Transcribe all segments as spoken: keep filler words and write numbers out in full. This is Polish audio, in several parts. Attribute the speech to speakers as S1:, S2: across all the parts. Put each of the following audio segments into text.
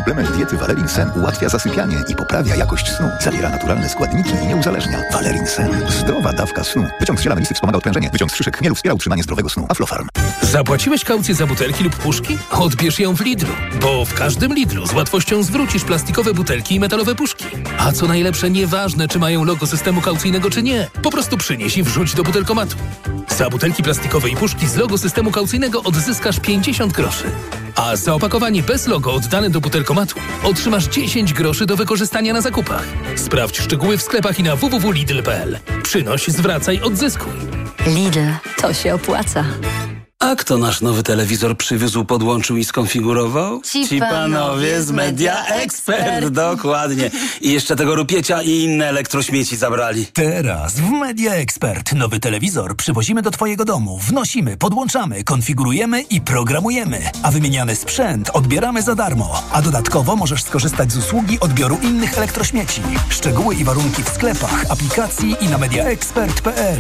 S1: Suplement diety Valerin Sen ułatwia zasypianie i poprawia jakość snu. Zawiera naturalne składniki i nie uzależnia. Valerin Sen. Zdrowa dawka snu. Wyciąg z ziela melisy wspomaga odprężenie. Wyciąg z szyszek chmielu wspiera utrzymanie zdrowego snu. Aflofarm.
S2: Zapłaciłeś kaucję za butelki lub puszki? Odbierz ją w Lidlu, bo w każdym Lidlu z łatwością zwrócisz plastikowe butelki i metalowe puszki. A co najlepsze, nieważne czy mają logo systemu kaucyjnego czy nie. Po prostu przynieś i wrzuć do butelkomatu. Za butelki plastikowe i puszki z logo systemu kaucyjnego odzyskasz pięćdziesiąt groszy. A za opakowanie bez logo oddane do butelkomatu otrzymasz dziesięć groszy do wykorzystania na zakupach. Sprawdź szczegóły w sklepach i na w w w kropka lidl kropka p l. Przynoś, zwracaj, odzyskuj.
S3: Lidl, to się opłaca.
S4: A kto nasz nowy telewizor przywiózł, podłączył i skonfigurował?
S3: Ci, Ci panowie z Media Expert.
S4: Dokładnie. I jeszcze tego rupiecia i inne elektrośmieci zabrali.
S5: Teraz w Media Expert nowy telewizor przywozimy do twojego domu, wnosimy, podłączamy, konfigurujemy i programujemy. A wymieniany sprzęt odbieramy za darmo. A dodatkowo możesz skorzystać z usługi odbioru innych elektrośmieci. Szczegóły i warunki w sklepach, aplikacji i na media expert kropka p l.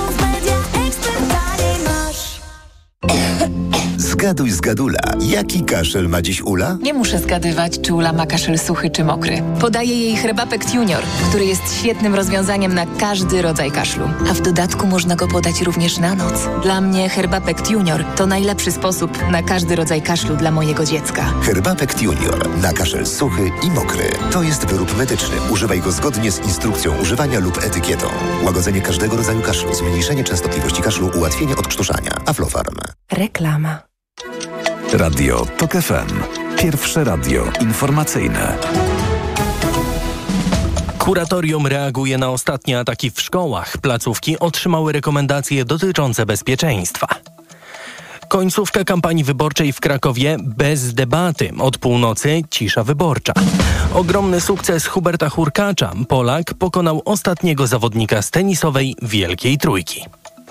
S6: Zgaduj, zgadula. Jaki kaszel ma dziś Ula?
S7: Nie muszę zgadywać, czy Ula ma kaszel suchy czy mokry. Podaję jej Herbapekt Junior, który jest świetnym rozwiązaniem na każdy rodzaj kaszlu. A w dodatku można go podać również na noc. Dla mnie Herbapekt Junior to najlepszy sposób na każdy rodzaj kaszlu dla mojego dziecka.
S6: Herbapekt Junior na kaszel suchy i mokry. To jest wyrób medyczny. Używaj go zgodnie z instrukcją używania lub etykietą. Łagodzenie każdego rodzaju kaszlu, zmniejszenie częstotliwości kaszlu, ułatwienie odkrztuszania. Aflofarm.
S3: Reklama.
S8: Radio TOK F M. Pierwsze radio informacyjne.
S9: Kuratorium reaguje na ostatnie ataki w szkołach. Placówki otrzymały rekomendacje dotyczące bezpieczeństwa. Końcówka kampanii wyborczej w Krakowie bez debaty. Od północy cisza wyborcza. Ogromny sukces Huberta Hurkacza. Polak pokonał ostatniego zawodnika z tenisowej Wielkiej Trójki.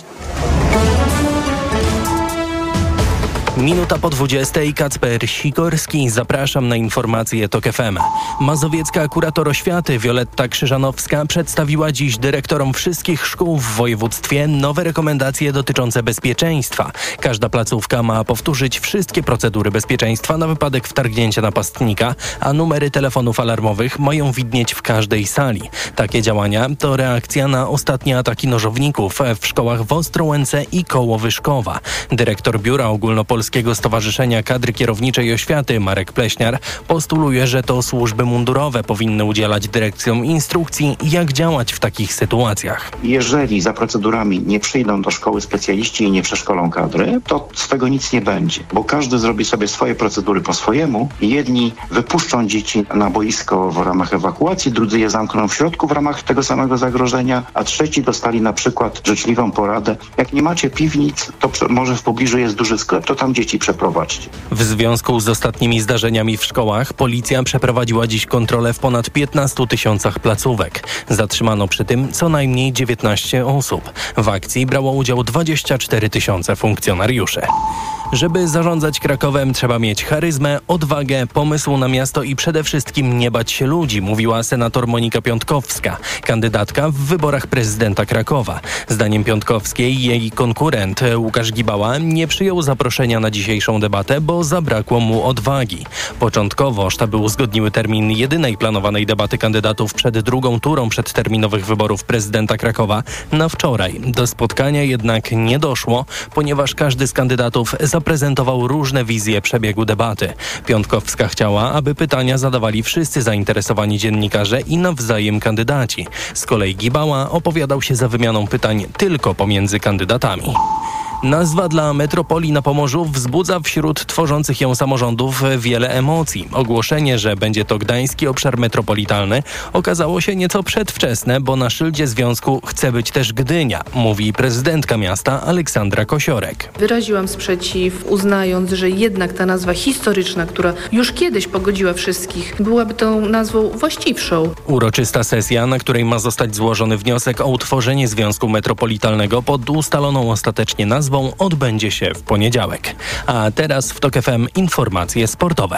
S9: Minuta po dwudziestej. Kacper Sikorski. Zapraszam na informacje TOK F M. Mazowiecka kurator oświaty Wioletta Krzyżanowska przedstawiła dziś dyrektorom wszystkich szkół w województwie nowe rekomendacje dotyczące bezpieczeństwa. Każda placówka ma powtórzyć wszystkie procedury bezpieczeństwa na wypadek wtargnięcia napastnika, a numery telefonów alarmowych mają widnieć w każdej sali. Takie działania to reakcja na ostatnie ataki nożowników w szkołach w Ostrołęce i koło Wyszkowa. Dyrektor Biura Ogólnopolskiego Stowarzyszenia Kadry Kierowniczej i Oświaty Marek Pleśniar postuluje, że to służby mundurowe powinny udzielać dyrekcjom instrukcji, jak działać w takich sytuacjach.
S10: Jeżeli za procedurami nie przyjdą do szkoły specjaliści i nie przeszkolą kadry, to z tego nic nie będzie, bo każdy zrobi sobie swoje procedury po swojemu. Jedni wypuszczą dzieci na boisko w ramach ewakuacji, drudzy je zamkną w środku w ramach tego samego zagrożenia, a trzeci dostali na przykład życzliwą poradę. Jak nie macie piwnic, to może w pobliżu jest duży sklep, to tam dzieci przeprowadźcie.
S9: W związku z ostatnimi zdarzeniami w szkołach policja przeprowadziła dziś kontrolę w ponad piętnastu tysiącach placówek. Zatrzymano przy tym co najmniej dziewiętnaście osób. W akcji brało udział dwadzieścia cztery tysiące funkcjonariuszy. Żeby zarządzać Krakowem, trzeba mieć charyzmę, odwagę, pomysł na miasto i przede wszystkim nie bać się ludzi, mówiła senator Monika Piątkowska, kandydatka w wyborach prezydenta Krakowa. Zdaniem Piątkowskiej jej konkurent Łukasz Gibała nie przyjął zaproszenia na dzisiejszą debatę, bo zabrakło mu odwagi. Początkowo sztaby uzgodniły termin jedynej planowanej debaty kandydatów przed drugą turą przedterminowych wyborów prezydenta Krakowa na wczoraj. Do spotkania jednak nie doszło, ponieważ każdy z kandydatów zaprezentował różne wizje przebiegu debaty. Piątkowska chciała, aby pytania zadawali wszyscy zainteresowani dziennikarze i nawzajem kandydaci. Z kolei Gibała opowiadał się za wymianą pytań tylko pomiędzy kandydatami. Nazwa dla metropolii na Pomorzu wzbudza wśród tworzących ją samorządów wiele emocji. Ogłoszenie, że będzie to Gdański Obszar Metropolitalny, okazało się nieco przedwczesne, bo na szyldzie związku chce być też Gdynia, mówi prezydentka miasta Aleksandra Kosiorek.
S11: Wyraziłam sprzeciw, uznając, że jednak ta nazwa historyczna, która już kiedyś pogodziła wszystkich, byłaby tą nazwą właściwszą.
S9: Uroczysta sesja, na której ma zostać złożony wniosek o utworzenie Związku Metropolitalnego pod ustaloną ostatecznie nazwą, odbędzie się w poniedziałek. A teraz w TOK F M informacje sportowe.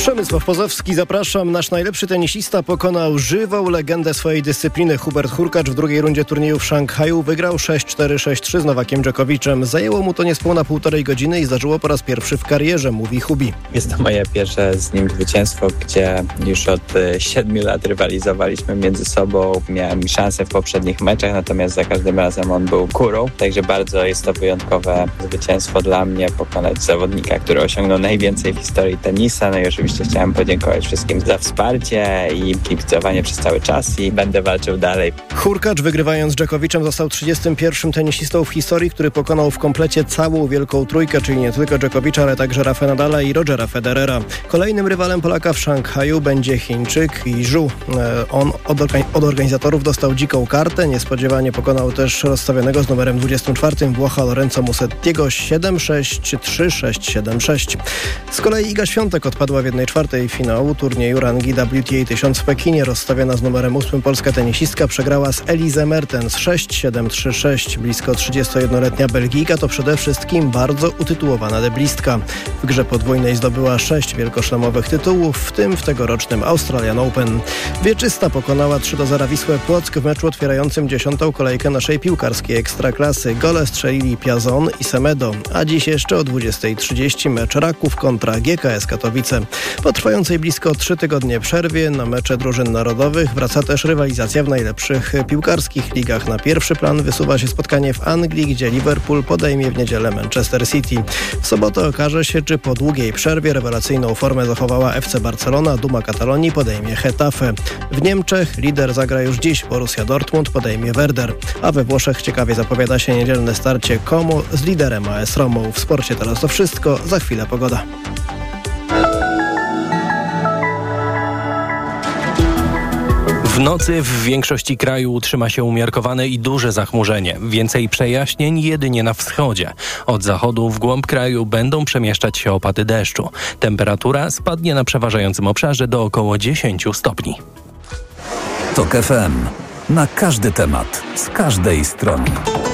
S12: Przemysław Pozowski, zapraszam. Nasz najlepszy tenisista pokonał żywą legendę swojej dyscypliny. Hubert Hurkacz w drugiej rundzie turnieju w Szanghaju wygrał sześć cztery sześć trzy z Nowakiem Dżokowiczem. Zajęło mu to niespełna półtorej godziny i zdarzyło po raz pierwszy w karierze, mówi Hubi.
S13: Jest to moje pierwsze z nim zwycięstwo, gdzie już od siedmiu lat rywalizowaliśmy między sobą. Miałem szansę w poprzednich meczach, natomiast za każdym razem on był górą. Także bardzo jest to wyjątkowe zwycięstwo dla mnie, pokonać zawodnika, który osiągnął najwięcej w historii tenisa. No i oczywiście chciałem podziękować wszystkim za wsparcie i kibicowanie przez cały czas i będę walczył dalej.
S12: Hurkacz, wygrywając z Dżokowicem, został trzydziestym pierwszym tenisistą w historii, który pokonał w komplecie całą wielką trójkę, czyli nie tylko Dżokowicza, ale także Rafa Nadala i Rogera Federera. Kolejnym rywalem Polaka w Szanghaju będzie Chińczyk Yi Zhu. On od, organi- od organizatorów dostał dziką kartę. Niespodziewanie pokonał też rozstawionego z numerem dwudziestym czwartym Włocha Lorenzo Musettiego siedem sześć trzy sześć siedem sześć. Z kolei Iga Świątek odpadła w jednej czwartej finału turnieju rangi W T A tysiąc w Pekinie. Rozstawiona z numerem ósmym polska tenisistka przegrała z Elise Mertens sześć siedem trzy sześć. Blisko trzydziestojednoletnia Belgijka to przede wszystkim bardzo utytułowana deblistka. W grze podwójnej zdobyła sześć wielkoszlemowych tytułów, w tym w tegorocznym Australian Open. Wieczysta pokonała trzy do zera Wisłę Płock w meczu otwierającym dziesiątą kolejkę naszej piłkarskiej ekstraklasy. Gole strzelili Piazon i Semedo, a dziś jeszcze o dwudziestej trzydzieści mecz Raków kontra G K S Katowice. Po trwającej blisko trzy tygodnie przerwie na mecze drużyn narodowych wraca też rywalizacja w najlepszych piłkarskich ligach. Na pierwszy plan wysuwa się spotkanie w Anglii, gdzie Liverpool podejmie w niedzielę Manchester City. W sobotę okaże się, czy po długiej przerwie rewelacyjną formę zachowała F C Barcelona. Duma Katalonii podejmie Getafe. W Niemczech lider zagra już dziś. Borussia Dortmund podejmie Werder. A we Włoszech ciekawie zapowiada się niedzielne starcie Como z liderem A S Romą. W sporcie teraz to wszystko. Za chwilę pogoda.
S9: W nocy w większości kraju utrzyma się umiarkowane i duże zachmurzenie. Więcej przejaśnień jedynie na wschodzie. Od zachodu w głąb kraju będą przemieszczać się opady deszczu. Temperatura spadnie na przeważającym obszarze do około dziesięć stopni.
S8: Tok F M. Na każdy temat, z każdej strony.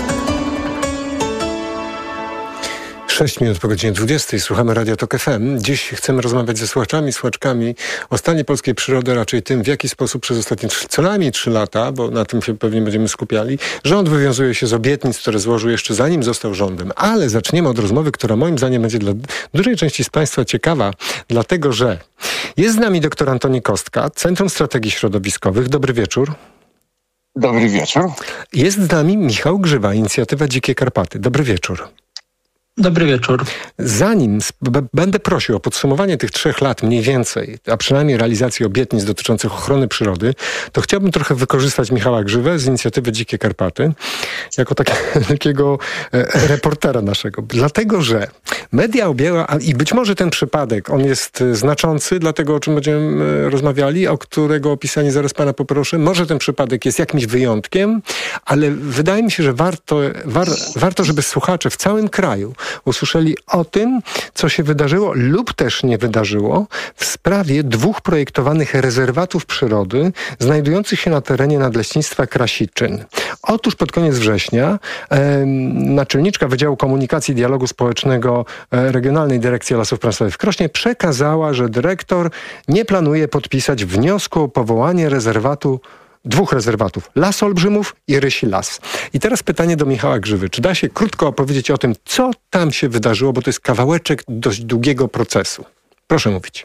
S14: sześć minut po godzinie dwudziestej. Słuchamy Radia Tok F M. Dziś chcemy rozmawiać ze słuchaczami, słuchaczkami o stanie polskiej przyrody, raczej tym, w jaki sposób przez ostatnie co najmniej trzy lata, bo na tym się pewnie będziemy skupiali, rząd wywiązuje się z obietnic, które złożył jeszcze zanim został rządem. Ale zaczniemy od rozmowy, która moim zdaniem będzie dla dużej części z Państwa ciekawa, dlatego że jest z nami dr Antoni Kostka, Centrum Strategii Środowiskowych. Dobry wieczór.
S15: Dobry wieczór.
S14: Jest z nami Michał Grzywa, Inicjatywa Dzikie Karpaty. Dobry wieczór.
S16: Dobry wieczór.
S14: Zanim b- będę prosił o podsumowanie tych trzech lat mniej więcej, a przynajmniej realizacji obietnic dotyczących ochrony przyrody, to chciałbym trochę wykorzystać Michała Grzywę z Inicjatywy Dzikie Karpaty jako takie, takiego e, reportera naszego. Dlatego, że media objęła, i być może ten przypadek, on jest znaczący dla tego, o czym będziemy e, rozmawiali, o którego opisanie zaraz pana poproszę. Może ten przypadek jest jakimś wyjątkiem, ale wydaje mi się, że warto, war, warto żeby słuchacze w całym kraju usłyszeli o tym, co się wydarzyło lub też nie wydarzyło w sprawie dwóch projektowanych rezerwatów przyrody znajdujących się na terenie Nadleśnictwa Krasiczyn. Otóż pod koniec września e, naczelniczka Wydziału Komunikacji i Dialogu Społecznego e, Regionalnej Dyrekcji Lasów Państwowych w Krośnie przekazała, że dyrektor nie planuje podpisać wniosku o powołanie rezerwatu Dwóch rezerwatów. Las Olbrzymów i Rysi Las. I teraz pytanie do Michała Grzywy. Czy da się krótko opowiedzieć o tym, co tam się wydarzyło, bo to jest kawałeczek dość długiego procesu. Proszę mówić.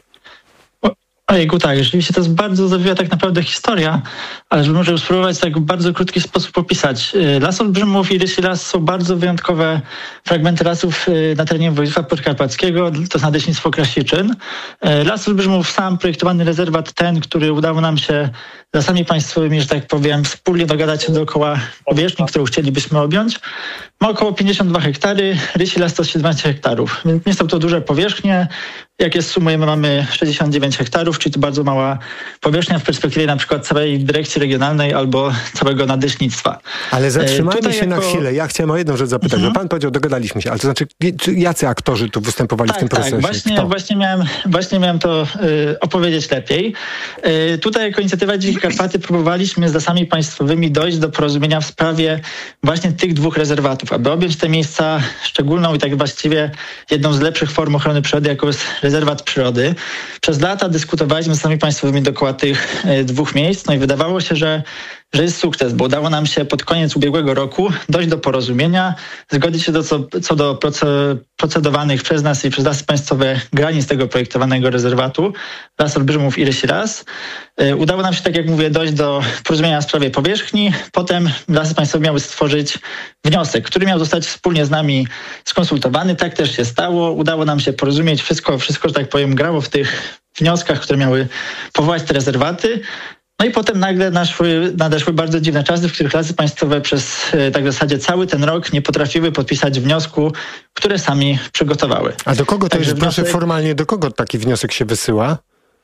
S16: Ojejku, tak, rzeczywiście to jest bardzo zawiła tak naprawdę historia, ale żeby może spróbować tak w bardzo krótki sposób opisać. Las Olbrzymów i Rysi Las są bardzo wyjątkowe fragmenty lasów na terenie województwa podkarpackiego, to jest Nadleśnictwo Krasiczyn. Las Olbrzymów, sam projektowany rezerwat, ten, który udało nam się lasami państwowymi, że tak powiem, wspólnie dogadać się dookoła powierzchni, którą chcielibyśmy objąć, ma około pięćdziesiąt dwa hektary, Rysi Las to siedemnaście hektarów. Więc nie są to duże powierzchnie. Jak je sumujemy, mamy sześćdziesiąt dziewięć hektarów, czyli to bardzo mała powierzchnia w perspektywie na przykład całej dyrekcji regionalnej albo całego nadleśnictwa.
S14: Ale zatrzymajmy się
S16: jako...
S14: na chwilę. Ja chciałem o jedną rzecz zapytać, mhm. bo pan powiedział, dogadaliśmy się, ale to znaczy, jacy aktorzy tu występowali
S16: tak,
S14: w tym procesie?
S16: Tak, właśnie, właśnie, miałem, właśnie miałem to y, opowiedzieć lepiej. Y, tutaj jako Inicjatywa Dzikie Karpaty próbowaliśmy z lasami państwowymi dojść do porozumienia w sprawie właśnie tych dwóch rezerwatów. rezerwatów. Aby objąć te miejsca szczególną i tak właściwie jedną z lepszych form ochrony przyrody, jaką jest rezerwat przyrody, przez lata dyskutowaliśmy z sami państwowymi dookoła tych dwóch miejsc, no i wydawało się, że że jest sukces, bo udało nam się pod koniec ubiegłego roku dojść do porozumienia, zgodzić się do co, co do procedowanych przez nas i przez Lasy Państwowe granic tego projektowanego rezerwatu, Las Olbrzymów i Rysi Las. Udało nam się, tak jak mówię, dojść do porozumienia w sprawie powierzchni. Potem Lasy Państwowe miały stworzyć wniosek, który miał zostać wspólnie z nami skonsultowany. Tak też się stało. Udało nam się porozumieć. Wszystko, wszystko, że tak powiem, grało w tych wnioskach, które miały powołać te rezerwaty. No i potem nagle naszły, nadeszły bardzo dziwne czasy, w których Lasy Państwowe przez tak w zasadzie cały ten rok nie potrafiły podpisać wniosku, które sami przygotowały.
S14: A do kogo to
S16: Także
S14: jest, proszę
S16: wniosek...
S14: formalnie, do kogo taki wniosek się wysyła?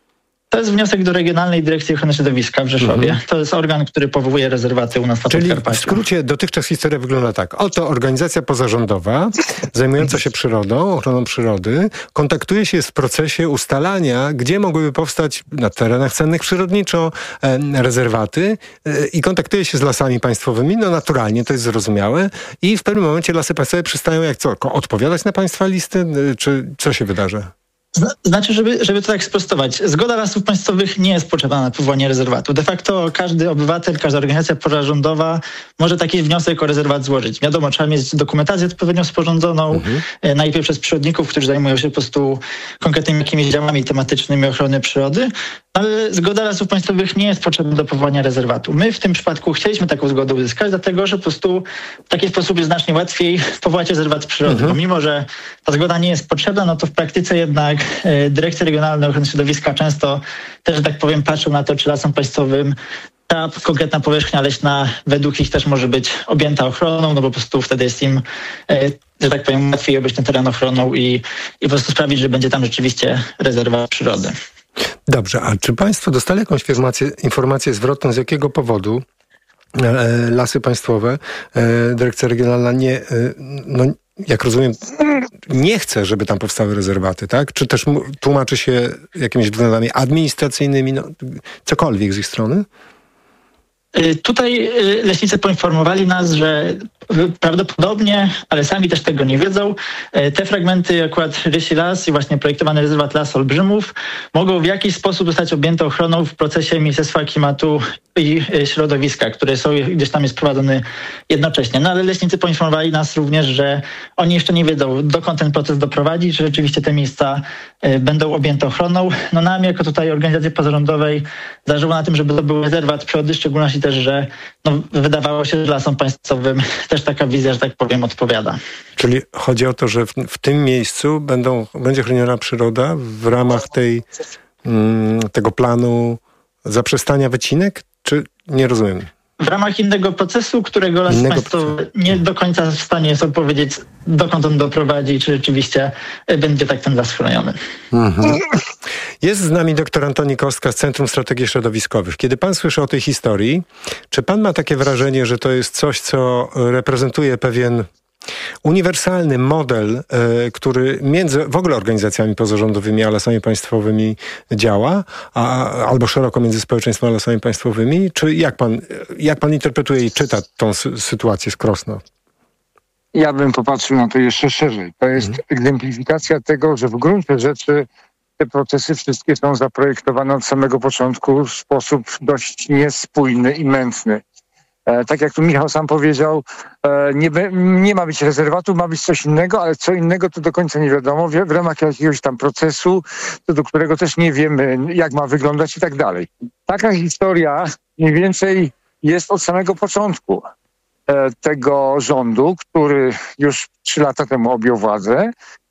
S16: To jest wniosek do Regionalnej Dyrekcji Ochrony Środowiska w Rzeszowie. Mhm. To jest organ, który powołuje rezerwaty u nas na
S14: Czyli
S16: Podkarpaciu.
S14: w skrócie dotychczas historia wygląda tak. Oto organizacja pozarządowa zajmująca się przyrodą, ochroną przyrody, kontaktuje się w procesie ustalania, gdzie mogłyby powstać na terenach cennych przyrodniczo e, rezerwaty e, i kontaktuje się z Lasami Państwowymi. No naturalnie, to jest zrozumiałe. I w pewnym momencie Lasy Państwowe przestają jak co? Odpowiadać na Państwa listy? E, czy co się wydarzy?
S16: Znaczy, żeby, żeby to tak sprostować, zgoda Lasów Państwowych nie jest potrzebna na powołanie rezerwatu. De facto każdy obywatel, każda organizacja pozarządowa może taki wniosek o rezerwat złożyć. Wiadomo, trzeba mieć dokumentację odpowiednio sporządzoną, mhm. najpierw przez przyrodników, którzy zajmują się po prostu konkretnymi jakimiś działami tematycznymi ochrony przyrody, ale zgoda Lasów Państwowych nie jest potrzebna do powołania rezerwatu. My w tym przypadku chcieliśmy taką zgodę uzyskać, dlatego że po prostu w taki sposób jest znacznie łatwiej powołać rezerwat przyrody. Mhm. Bo mimo, że ta zgoda nie jest potrzebna, no to w praktyce jednak e, dyrekcje regionalne ochrony środowiska często też, że tak powiem, patrzą na to, czy Lasom Państwowym ta konkretna powierzchnia leśna według ich też może być objęta ochroną, no bo po prostu wtedy jest im, e, że tak powiem, łatwiej obejść ten teren ochroną i, i po prostu sprawić, że będzie tam rzeczywiście rezerwat przyrody.
S14: Dobrze, a czy Państwo dostali jakąś informację, informację zwrotną, z jakiego powodu e, Lasy Państwowe, e, Dyrekcja Regionalna nie, e, no, jak rozumiem, nie chce, żeby tam powstały rezerwaty, tak? Czy też tłumaczy się jakimiś względami administracyjnymi, no, cokolwiek z ich strony?
S16: Tutaj leśnicy poinformowali nas, że prawdopodobnie, ale sami też tego nie wiedzą, te fragmenty akurat Rysi Las i właśnie projektowany rezerwat Las Olbrzymów mogą w jakiś sposób zostać objęte ochroną w procesie Ministerstwa Klimatu i Środowiska, który są, gdzieś tam jest prowadzony jednocześnie. No ale leśnicy poinformowali nas również, że oni jeszcze nie wiedzą, dokąd ten proces doprowadzi, czy rzeczywiście te miejsca będą objęte ochroną. No nam jako tutaj organizacji pozarządowej zależało na tym, żeby to był rezerwat przyrody, w szczególności też, że no, wydawało się, że Lasom Państwowym też taka wizja, że tak powiem, odpowiada.
S14: Czyli chodzi o to, że w, w tym miejscu będą, będzie chroniona przyroda w ramach tej, mm, tego planu zaprzestania wycinek? Czy nie rozumiem?
S16: W ramach innego procesu, którego Lasy Państwowe nie do końca w stanie jest odpowiedzieć, dokąd on doprowadzi, czy rzeczywiście będzie tak ten las chroniony.
S14: Mhm. Jest z nami dr Antoni Kostka z Centrum Strategii Środowiskowych. Kiedy pan słyszy o tej historii, czy pan ma takie wrażenie, że to jest coś, co reprezentuje pewien uniwersalny model, e, który między w ogóle organizacjami pozarządowymi a Lasami Państwowymi działa, a, albo szeroko między społeczeństwem a Lasami Państwowymi? Czy jak pan, jak pan interpretuje i czyta tą sy- sytuację z Krosna?
S15: Ja bym popatrzył na to jeszcze szerzej. To jest mhm. egzemplifikacja tego, że w gruncie rzeczy te procesy wszystkie są zaprojektowane od samego początku w sposób dość niespójny i mętny. E, tak jak tu Michał sam powiedział, e, nie, be, nie ma być rezerwatu, ma być coś innego, ale co innego to do końca nie wiadomo. W, w ramach jakiegoś tam procesu, to do którego też nie wiemy, jak ma wyglądać i tak dalej. Taka historia mniej więcej jest od samego początku e, tego rządu, który już trzy lata temu objął władzę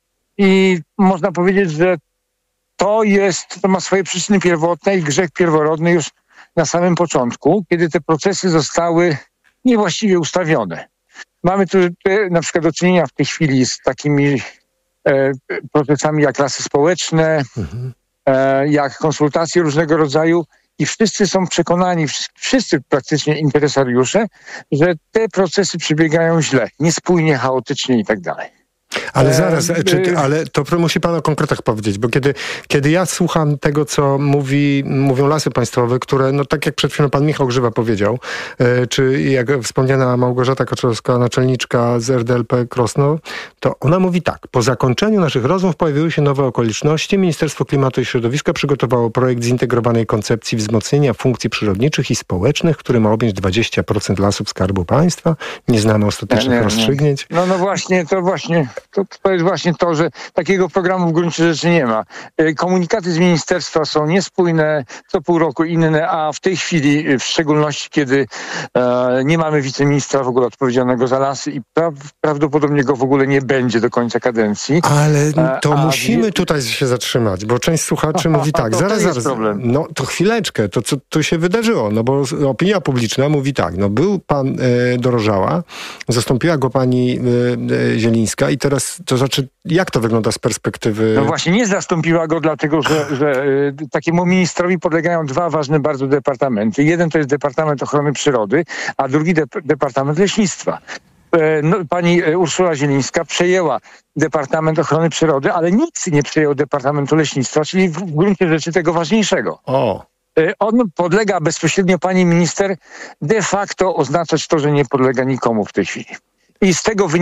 S15: i można powiedzieć, że to jest, to ma swoje przyczyny pierwotne i grzech pierworodny już na samym początku, kiedy te procesy zostały niewłaściwie ustawione. Mamy tu na przykład do czynienia w tej chwili z takimi e, procesami jak lasy społeczne, mhm. e, jak konsultacje różnego rodzaju i wszyscy są przekonani, wszyscy praktycznie interesariusze, że te procesy przebiegają źle, niespójnie, chaotycznie i tak dalej.
S14: Ale zaraz, e, czy, ale to musi pan o konkretach powiedzieć, bo kiedy, kiedy ja słucham tego, co mówi, mówią Lasy Państwowe, które, no tak jak przed chwilą pan Michał Grzywa powiedział, e, czy jak wspomniana Małgorzata Kaczorowska, naczelniczka z R D L P Krosno, to ona mówi tak: po zakończeniu naszych rozmów pojawiły się nowe okoliczności. Ministerstwo Klimatu i Środowiska przygotowało projekt zintegrowanej koncepcji wzmocnienia funkcji przyrodniczych i społecznych, który ma objąć dwadzieścia procent lasów Skarbu Państwa. Nie znamy ostatecznych nie, nie, rozstrzygnięć.
S15: No, no właśnie, to właśnie, to, to jest właśnie to, że takiego programu w gruncie rzeczy nie ma. Komunikaty z ministerstwa są niespójne, co pół roku inne, a w tej chwili, w szczególności kiedy e, nie mamy wiceministra w ogóle odpowiedzialnego za lasy i pra, prawdopodobnie go w ogóle nie będzie do końca kadencji.
S14: Ale to
S15: a,
S14: musimy
S15: a...
S14: tutaj się zatrzymać, bo część słuchaczy
S15: Aha,
S14: mówi tak,
S15: to
S14: zaraz,
S15: to jest
S14: zaraz,
S15: problem.
S14: no to chwileczkę, to co tu się wydarzyło, no bo opinia publiczna mówi tak, no był pan e, Dorożała, zastąpiła go pani e, e, Zielińska i teraz, to znaczy, jak to wygląda z perspektywy...
S15: No właśnie nie zastąpiła go, dlatego że, że y, takiemu ministrowi podlegają dwa ważne bardzo departamenty. Jeden to jest Departament Ochrony Przyrody, a drugi de- Departament Leśnictwa. No, pani Urszula Zielińska przejęła Departament Ochrony Przyrody, ale nikt nie przejął Departamentu Leśnictwa, czyli w, w gruncie rzeczy tego ważniejszego.
S14: O.
S15: On podlega bezpośrednio pani minister, de facto oznaczać to, że nie podlega nikomu w tej chwili. I z tego wynika